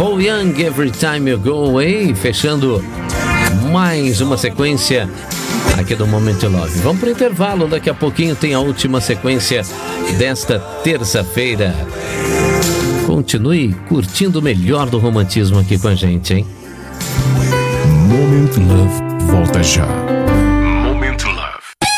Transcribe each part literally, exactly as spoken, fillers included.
Paul Young, Every Time You Go Away, fechando mais uma sequência aqui do Momento Love. Vamos pro intervalo, daqui a pouquinho tem a última sequência desta terça-feira. Continue curtindo o melhor do romantismo aqui com a gente, hein? Momento Love volta já. Momento Love.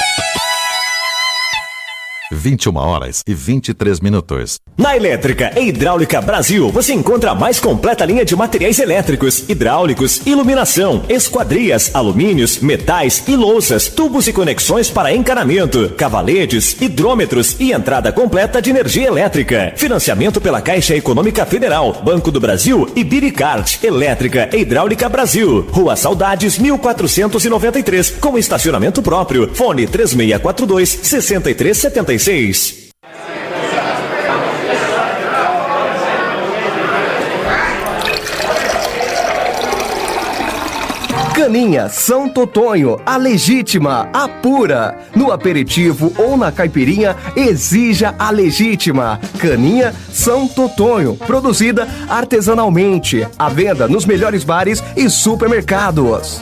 vinte e uma horas e vinte e três minutos. Na Elétrica e Hidráulica Brasil, você encontra a mais completa linha de materiais elétricos, hidráulicos, iluminação, esquadrias, alumínios, metais e louças, tubos e conexões para encanamento, cavaletes, hidrômetros e entrada completa de energia elétrica. Financiamento pela Caixa Econômica Federal, Banco do Brasil e Biricart. Elétrica e Hidráulica Brasil. Rua Saudades, mil quatrocentos e noventa e três, com estacionamento próprio. Fone três seis quatro dois, seis três sete seis. Caninha Santo Tonho, a legítima, a pura. No aperitivo ou na caipirinha, exija a legítima. Caninha Santo Tonho, produzida artesanalmente. À venda nos melhores bares e supermercados.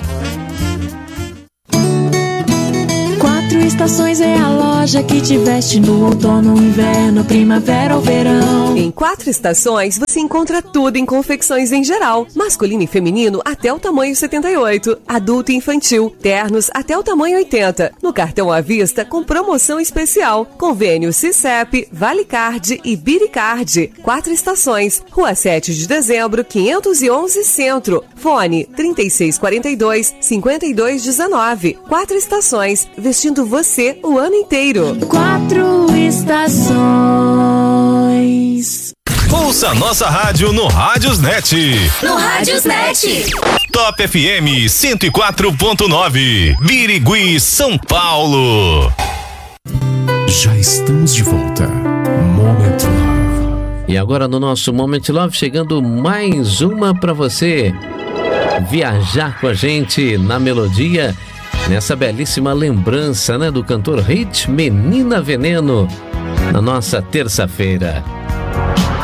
Quatro Estações é a loja que te veste no outono, inverno, primavera ou verão. Em Quatro Estações você encontra tudo em confecções em geral, masculino e feminino até o tamanho setenta e oito, adulto e infantil, ternos até o tamanho oitenta. No cartão à vista com promoção especial, convênio Cicep, Valicard e Biricard. Quatro Estações, Rua sete de dezembro, quinhentos e onze Centro. Fone trinta e seis quarenta e dois, cinquenta e dois dezenove. Quatro Estações, vestindo você o ano inteiro. Quatro Estações. Ouça nossa rádio no Rádiosnet. No Rádiosnet. Top F M cento e quatro ponto nove. Birigui, São Paulo. Já estamos de volta. Moment Love. E agora no nosso Moment Love, chegando mais uma para você viajar com a gente na melodia, nessa belíssima lembrança, né, do cantor hit Menina Veneno, na nossa terça-feira.